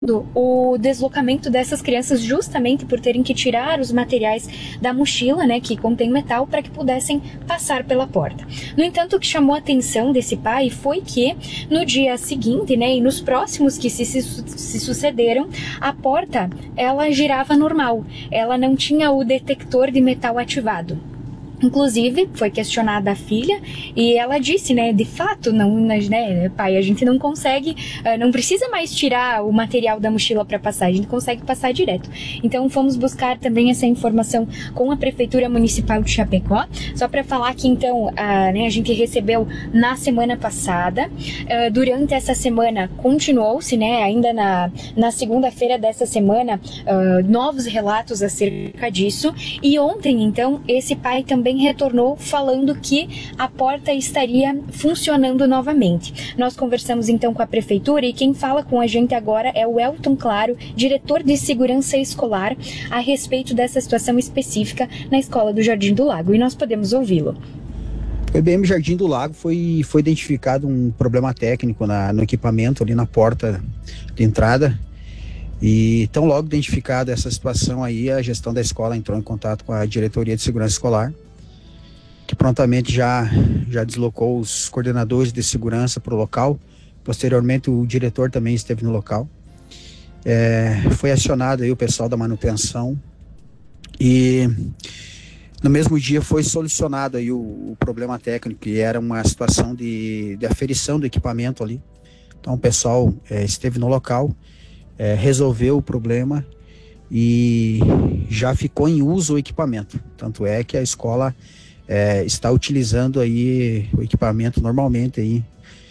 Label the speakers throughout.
Speaker 1: o deslocamento dessas crianças justamente por terem que tirar os materiais da mochila, né, que contém metal, para que pudessem passar pela porta. No entanto, o que chamou a atenção desse pai foi que no dia seguinte, né, e nos próximos que se sucederam, a porta ela girava normal, ela não tinha o detector de metal ativado. Inclusive, foi questionada a filha e ela disse, né, de fato, não, né, pai, a gente não consegue, não precisa mais tirar o material da mochila para passar, a gente consegue passar direto. Então, fomos buscar também essa informação com a Prefeitura Municipal de Chapecó, só para falar que, então, né, a gente recebeu na semana passada, durante essa semana continuou-se, né, ainda na segunda-feira dessa semana, novos relatos acerca disso, e ontem, então, esse pai também retornou falando que a porta estaria funcionando novamente. Nós conversamos então com a prefeitura e quem fala com a gente agora é o Elton Claro, diretor de segurança escolar, a respeito dessa situação específica na escola do Jardim do Lago, e nós podemos ouvi-lo.
Speaker 2: No IBM Jardim do Lago foi identificado um problema técnico no equipamento ali na porta de entrada. E tão logo identificada essa situação aí, a gestão da escola entrou em contato com a diretoria de segurança escolar, que prontamente já deslocou os coordenadores de segurança para o local. Posteriormente o diretor também esteve no local. Foi acionado aí o pessoal da manutenção e no mesmo dia foi solucionado aí o problema técnico, que era uma situação de aferição do equipamento ali. Então o pessoal esteve no local, resolveu o problema e já ficou em uso o equipamento. Tanto é que a escola está utilizando aí o equipamento normalmente aí,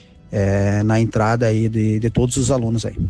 Speaker 2: na entrada aí de todos os alunos aí.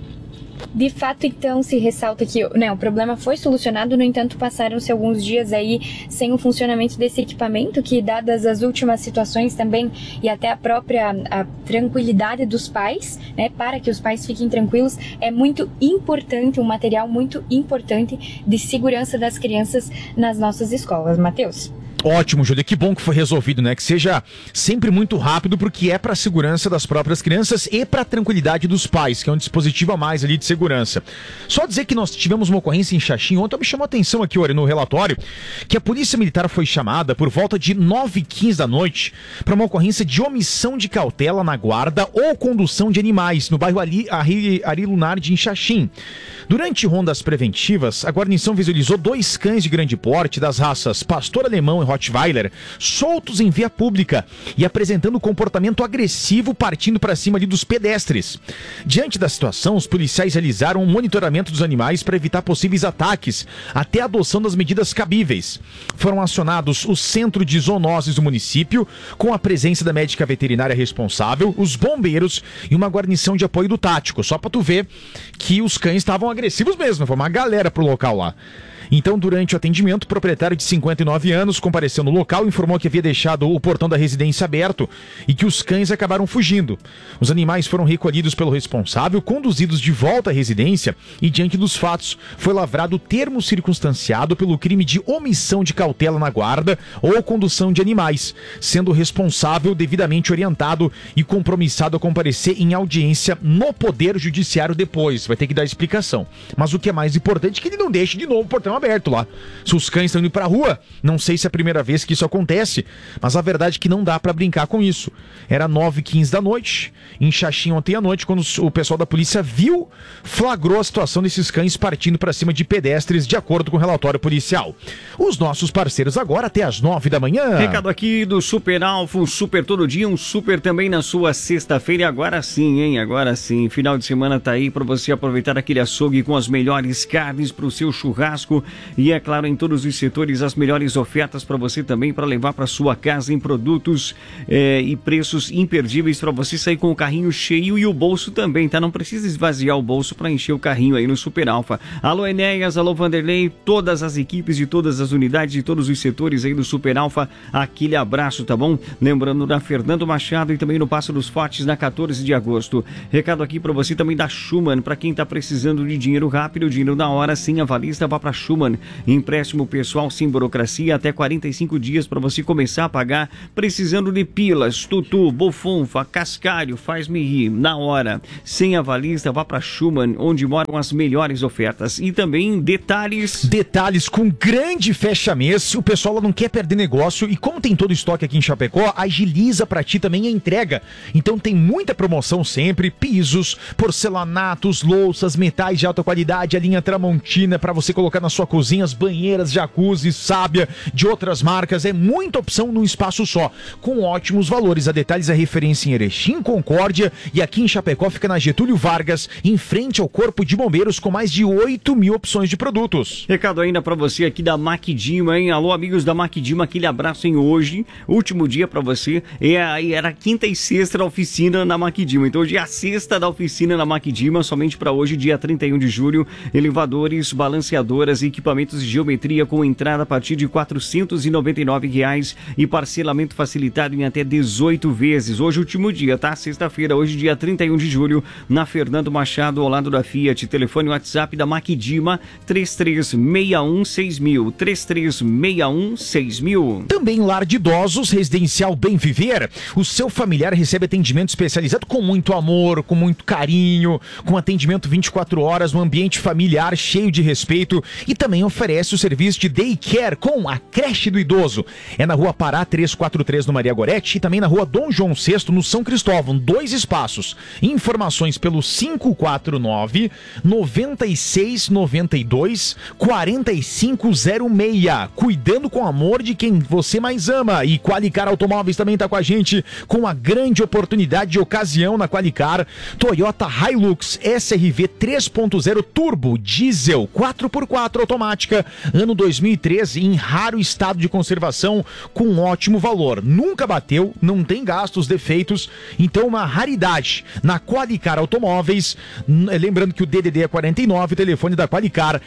Speaker 1: De fato, então, se ressalta que, né, o problema foi solucionado, no entanto, passaram-se alguns dias aí sem o funcionamento desse equipamento, que, dadas as últimas situações também, e até a tranquilidade dos pais, né, para que os pais fiquem tranquilos, é muito importante, um material muito importante de segurança das crianças nas nossas escolas. Matheus?
Speaker 3: Ótimo, Júlia, que bom que foi resolvido, né? Que seja sempre muito rápido, porque é para a segurança das próprias crianças e para a tranquilidade dos pais, que é um dispositivo a mais ali de segurança. Só dizer que nós tivemos uma ocorrência em Xaxim ontem, me chamou a atenção aqui, olha, no relatório, que a Polícia Militar foi chamada por volta de 9h15 da noite para uma ocorrência de omissão de cautela na guarda ou condução de animais no bairro Ari Lunardi, em Xaxim. Durante rondas preventivas, a guarnição visualizou 2 cães de grande porte das raças pastor alemão e Rottweiler soltos em via pública e apresentando comportamento agressivo, partindo para cima ali dos pedestres. Diante da situação, os policiais realizaram um monitoramento dos animais para evitar possíveis ataques, até a adoção das medidas cabíveis. Foram acionados o Centro de Zoonoses do município, com a presença da médica veterinária responsável, os bombeiros e uma guarnição de apoio do tático, só para tu ver que os cães estavam agressivos mesmo, foi uma galera pro local lá. Então, durante o atendimento, o proprietário de 59 anos compareceu no local e informou que havia deixado o portão da residência aberto e que os cães acabaram fugindo. Os animais foram recolhidos pelo responsável, conduzidos de volta à residência e, diante dos fatos, foi lavrado termo circunstanciado pelo crime de omissão de cautela na guarda ou condução de animais, sendo o responsável devidamente orientado e compromissado a comparecer em audiência no Poder Judiciário depois. Vai ter que dar explicação. Mas o que é mais importante é que ele não deixe de novo o portão aberto lá. Se os cães estão indo pra rua, não sei se é a primeira vez que isso acontece, mas a verdade é que não dá pra brincar com isso. Era 9h15 da noite, em Xaxim ontem à noite, quando o pessoal da polícia flagrou a situação desses cães partindo pra cima de pedestres, de acordo com o relatório policial. Os nossos parceiros agora até às 9 da manhã.
Speaker 4: Recado aqui do Super Alfa, um super todo dia, um super também na sua sexta-feira. E agora sim, hein? Agora sim. Final de semana tá aí pra você aproveitar aquele açougue com as melhores carnes pro seu churrasco. E é claro, em todos os setores, as melhores ofertas para você também, para levar para sua casa em produtos e preços imperdíveis para você sair com o carrinho cheio e o bolso também, tá? Não precisa esvaziar o bolso para encher o carrinho aí no Super Alfa. Alô Enéas, alô Vanderlei, todas as equipes de todas as unidades de todos os setores aí do Super Alfa, aquele abraço, tá bom? Lembrando da Fernando Machado e também no Passo dos Fortes na 14 de agosto. Recado aqui para você também da Schumann, para quem tá precisando de dinheiro rápido, dinheiro na hora, sim, avalista, vá para Schumann. Schumann, empréstimo pessoal sem burocracia, até 45 dias para você começar a pagar. Precisando de pilas, tutu, bufunfa, cascalho, faz-me rir, na hora. Sem avalista, vá para Schumann, onde moram as melhores ofertas. E também
Speaker 3: Detalhes com grande fecha-mês. O pessoal não quer perder negócio e como tem todo o estoque aqui em Chapecó, agiliza para ti também a entrega. Então tem muita promoção sempre, pisos, porcelanatos, louças, metais de alta qualidade, a linha Tramontina para você colocar na sua cozinha, as banheiras, jacuzzi, sábia, de outras marcas. É muita opção num espaço só, com ótimos valores. A Detalhes é referência em Erechim, Concórdia, e aqui em Chapecó fica na Getúlio Vargas, em frente ao Corpo de Bombeiros, com mais de 8.000 opções de produtos.
Speaker 4: Recado ainda pra você aqui da Maquidima, hein? Alô, amigos da Maquidima, aquele abraço em hoje. Último dia pra você. Era quinta e sexta da oficina na Maquidima. Então hoje é a sexta da oficina na Maquidima, somente pra hoje, dia 31 de julho. Elevadores, balanceadoras e equipamentos de geometria com entrada a partir de R$ 499 e parcelamento facilitado em até 18 vezes. Hoje último dia, tá? Sexta-feira, hoje dia 31 de julho, na Fernando Machado, ao lado da Fiat. Telefone WhatsApp da Maquidima, 33616000, 33616000.
Speaker 3: Também lar de idosos, Residencial Bem Viver. O seu familiar recebe atendimento especializado com muito amor, com muito carinho, com atendimento 24 horas, um ambiente familiar cheio de respeito, e também oferece o serviço de daycare com a creche do idoso. É na Rua Pará 343 no Maria Goretti e também na Rua Dom João VI no São Cristóvão, 2 espaços. Informações pelo 549 9692 4506. Cuidando com amor de quem você mais ama. E Qualicar Automóveis também está com a gente, com a grande oportunidade de ocasião na Qualicar. Toyota Hilux SRV 3.0 Turbo Diesel 4x4 automática, ano 2013, em raro estado de conservação, com ótimo valor. Nunca bateu, não tem gastos, defeitos, então uma raridade na Qualicar Automóveis. Lembrando que o DDD é 49, o telefone da Qualicar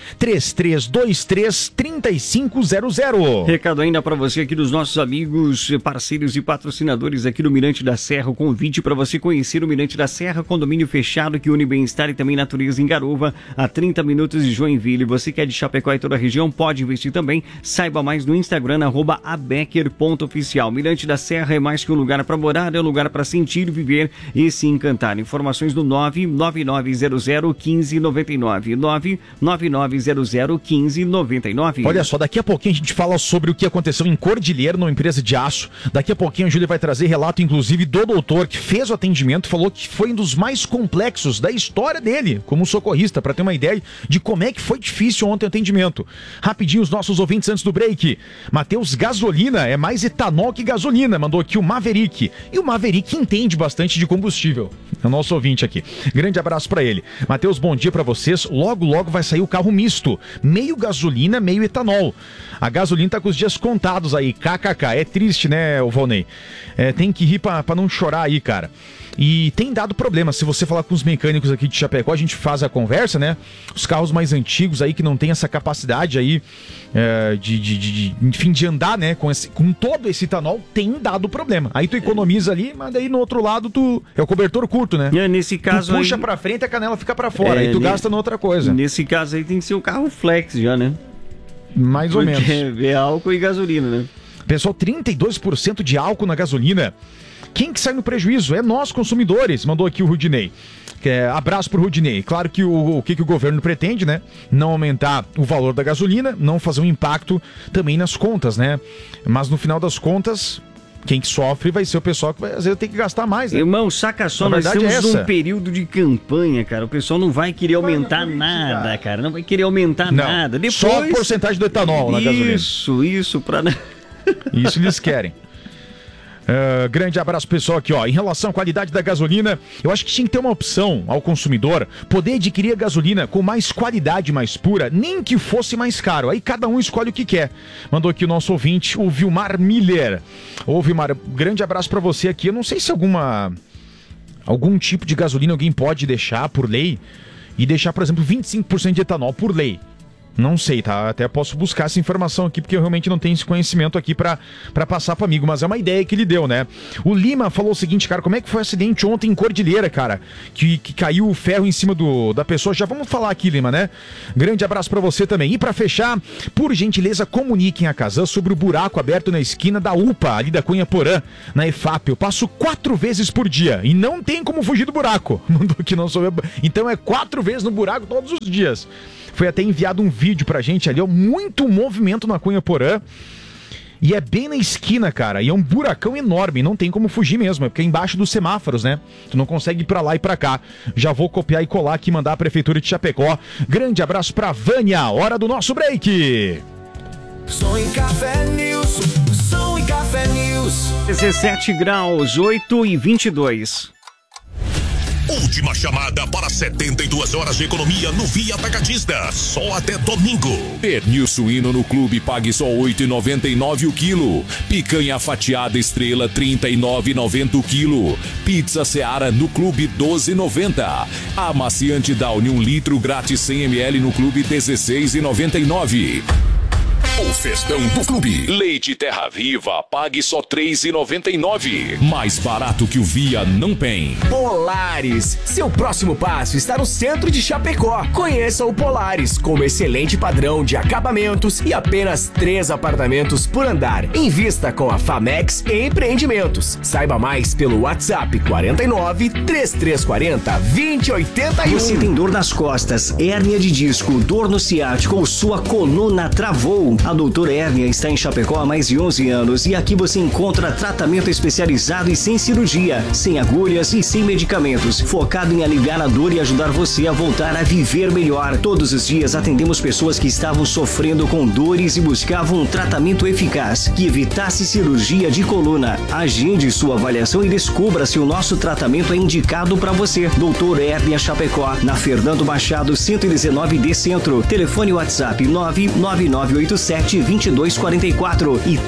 Speaker 3: 3323-3500.
Speaker 4: Recado ainda para você aqui dos nossos amigos, parceiros e patrocinadores aqui do Mirante da Serra. O convite para você conhecer o Mirante da Serra, condomínio fechado que une bem-estar e também natureza em Garuva, a 30 minutos de Joinville. Você que é de Chapecó e toda a região, pode investir também. Saiba mais no Instagram, @abecker.oficial. Mirante da Serra é mais que um lugar para morar, é um lugar para sentir, viver e se encantar. Informações no 999001599. 999001599.
Speaker 3: Olha só, daqui a pouquinho a gente fala sobre o que aconteceu em Cordilheira, numa empresa de aço. Daqui a pouquinho a Júlia vai trazer relato, inclusive, do doutor que fez o atendimento, falou que foi um dos mais complexos da história dele, como socorrista, para ter uma ideia de como é que foi difícil ontem o atendimento. Rapidinho, os nossos ouvintes antes do break. Matheus, gasolina é mais etanol que gasolina, mandou aqui o Maverick. E o Maverick entende bastante de combustível. É o nosso ouvinte aqui. Grande abraço para ele. Matheus, bom dia para vocês. Logo, logo vai sair o carro misto. Meio gasolina, meio etanol. A gasolina tá com os dias contados aí. KKK. É triste, né, Valnei? Tem que rir pra não chorar aí, cara. E tem dado problema. Se você falar com os mecânicos aqui de Chapecó, a gente faz a conversa, né? Os carros mais antigos aí que não tem essa capacidade aí de andar, né? Com todo esse etanol, tem dado problema. Aí tu economiza ali, mas daí no outro lado é o cobertor curto, né?
Speaker 4: Nesse caso
Speaker 3: tu puxa pra frente, a canela fica pra fora. Aí tu gasta noutra coisa.
Speaker 4: Nesse caso aí tem que ser o carro flex já, né?
Speaker 3: Mais ou menos.
Speaker 4: É álcool e gasolina, né?
Speaker 3: Pessoal, 32% de álcool na gasolina. Quem que sai no prejuízo? É nós, consumidores, mandou aqui o Rudinei. Abraço pro Rudinei. Claro que o que o governo pretende, né? Não aumentar o valor da gasolina, não fazer um impacto também nas contas, né? Mas no final das contas, quem que sofre vai ser o pessoal que vai, às vezes, ter que gastar mais, né?
Speaker 4: Irmão, saca só, nós estamos num período de campanha, cara. O pessoal não vai querer aumentar nada, cara. Não vai querer aumentar nada. Depois...
Speaker 3: Só a porcentagem do etanol na gasolina.
Speaker 4: Isso, pra...
Speaker 3: Isso eles querem. Grande abraço, pessoal, aqui, ó. Em relação à qualidade da gasolina, eu acho que tinha que ter uma opção ao consumidor poder adquirir a gasolina com mais qualidade, mais pura, nem que fosse mais caro. Aí cada um escolhe o que quer. Mandou aqui o nosso ouvinte, o Vilmar Miller. Ô, Vilmar, grande abraço pra você aqui. Eu não sei se algum tipo de gasolina alguém pode deixar por lei e deixar, por exemplo, 25% de etanol por lei. Não sei, tá? Até posso buscar essa informação aqui, porque eu realmente não tenho esse conhecimento aqui pra passar pro amigo, mas é uma ideia que ele deu, né? O Lima falou o seguinte, cara, como é que foi o acidente ontem em Cordilheira, cara? Que caiu o ferro em cima da pessoa. Já vamos falar aqui, Lima, né? Grande abraço pra você também. E pra fechar, por gentileza, comuniquem a Casan sobre o buraco aberto na esquina da UPA, ali da Cunha Porã, na EFAP. Eu passo 4 vezes por dia e não tem como fugir do buraco. Que não sou eu. Então é 4 vezes no buraco todos os dias. Foi até enviado um vídeo pra gente ali, ó, muito movimento na Cunha Porã. E é bem na esquina, cara, e é um buracão enorme, não tem como fugir mesmo, é porque é embaixo dos semáforos, né? Tu não consegue ir pra lá e pra cá. Já vou copiar e colar aqui e mandar a Prefeitura de Chapecó. Grande abraço pra Vânia, hora do nosso break.
Speaker 5: Som e Café News, Som e Café News.
Speaker 4: 17 graus, 8h22.
Speaker 6: Última chamada para 72 horas de economia no Via Atacadista. Só até domingo.
Speaker 7: Pernil suíno no clube, pague só R$ 8,99 o quilo. Picanha fatiada estrela, R$ 39,90 o quilo. Pizza Seara no clube, R$ 12,90. Amaciante Downy 1 litro grátis 100 ml no clube, R$ 16,99.
Speaker 6: O festão do clube.
Speaker 7: Leite Terra Viva, pague só R$ 3,99. Mais barato que o Via não tem.
Speaker 8: Polaris, seu próximo passo está no centro de Chapecó. Conheça o Polaris, com um excelente padrão de acabamentos e apenas 3 apartamentos por andar. Invista com a Famex Empreendimentos. Saiba mais pelo WhatsApp 49 3340 2081.
Speaker 9: Você tem dor nas costas, hérnia de disco, dor no ciático ou sua coluna travou? A Doutora Hérnia está em Chapecó há mais de 11 anos e aqui você encontra tratamento especializado e sem cirurgia, sem agulhas e sem medicamentos, focado em aliviar a dor e ajudar você a voltar a viver melhor. Todos os dias atendemos pessoas que estavam sofrendo com dores e buscavam um tratamento eficaz que evitasse cirurgia de coluna. Agende sua avaliação e descubra se o nosso tratamento é indicado para você. Doutora Hérnia Chapecó, na Fernando Machado 119D Centro. Telefone WhatsApp 99987-2244 e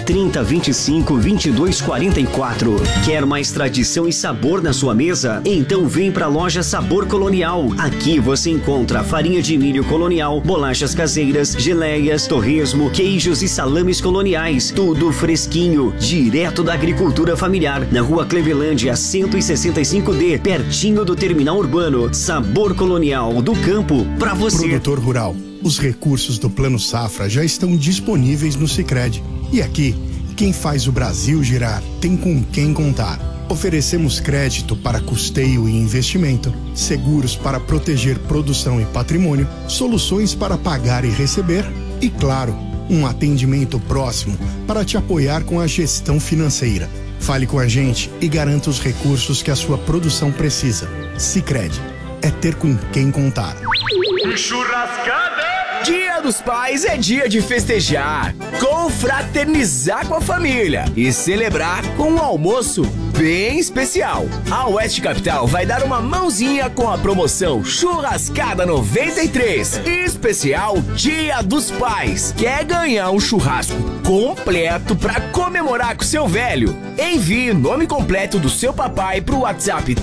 Speaker 9: 3025-2244. Quer mais tradição e sabor na sua mesa? Então vem pra loja Sabor Colonial. Aqui você encontra farinha de milho colonial, bolachas caseiras, geleias, torresmo, queijos e salames coloniais. Tudo fresquinho, direto da agricultura familiar. Na rua Clevelândia 165D, pertinho do terminal urbano. Sabor Colonial, do campo pra você.
Speaker 10: Produtor rural. Os recursos do Plano Safra já estão disponíveis no Sicredi. E aqui, quem faz o Brasil girar tem com quem contar. Oferecemos crédito para custeio e investimento, seguros para proteger produção e patrimônio, soluções para pagar e receber e, claro, um atendimento próximo para te apoiar com a gestão financeira. Fale com a gente e garanta os recursos que a sua produção precisa. Sicredi é ter com quem contar.
Speaker 8: Churrascada! Dia dos Pais é dia de festejar, confraternizar com a família e celebrar com um almoço bem especial. A Oeste Capital vai dar uma mãozinha com a promoção Churrascada 93, especial Dia dos Pais. Quer ganhar um churrasco completo para comemorar com seu velho? Envie o nome completo do seu papai pro WhatsApp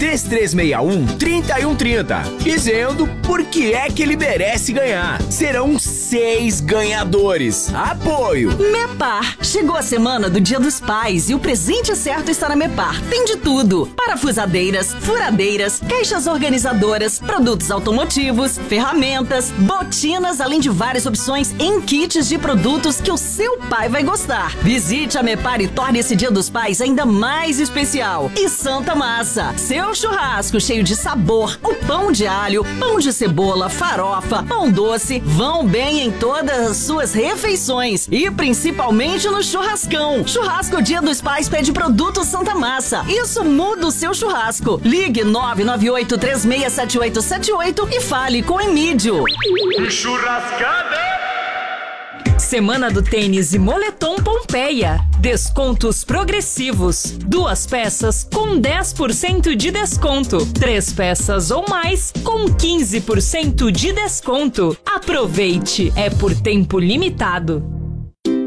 Speaker 8: 3361-3130, dizendo por que é que ele merece ganhar. Serão 6 ganhadores. Apoio
Speaker 11: Mepar. Chegou a semana do Dia dos Pais e o presente certo está na Mepar. Tem de tudo: parafusadeiras, furadeiras, caixas organizadoras, produtos automotivos, ferramentas, botinas, além de várias opções em kits de produtos que o seu pai vai gostar. Visite a Mepar e torne esse Dia dos Pais ainda mais especial. E Santa Massa, seu churrasco cheio de sabor, o pão de alho, pão de cebola, farofa, pão doce, vão bem em todas as suas refeições e principalmente no churrascão. Churrasco Dia dos Pais pede produto Santa Massa. Isso muda o seu churrasco. Ligue 998-367878 e fale com Emídio.
Speaker 8: Churrascada!
Speaker 11: Semana do Tênis e Moletom Pompeia. Descontos progressivos. 2 peças com 10% de desconto. 3 peças ou mais com 15% de desconto. Aproveite, é por tempo limitado.